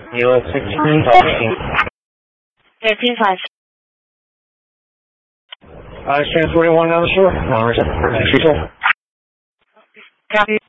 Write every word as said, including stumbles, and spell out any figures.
U S sixteen, talking. thirteen five. Uh, transporting one down the shore. No, Copy.